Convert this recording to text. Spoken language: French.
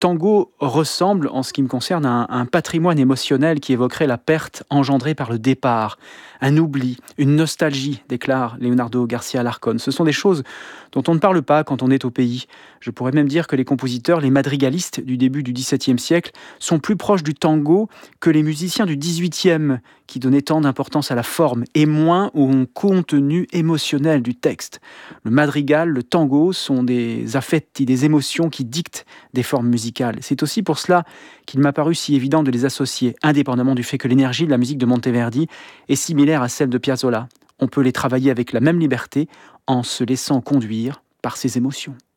tango ressemble, en ce qui me concerne, à un patrimoine émotionnel qui évoquerait la perte engendrée par le départ, un oubli, une nostalgie, déclare Leonardo Garcia Alarcón. Ce sont des choses dont on ne parle pas quand on est au pays. Je pourrais même dire que les compositeurs, les madrigalistes du début du XVIIe siècle sont plus proches du tango que les musiciens du XVIIIe, qui donnaient tant d'importance à la forme et moins au contenu émotionnel du texte. Le madrigal, le tango sont des affetti, des émotions qui dictent des formes musicales. C'est aussi pour cela qu'il m'a paru si évident de les associer, indépendamment du fait que l'énergie de la musique de Monteverdi est similaire à celle de Piazzolla. On peut les travailler avec la même liberté en se laissant conduire par ses émotions.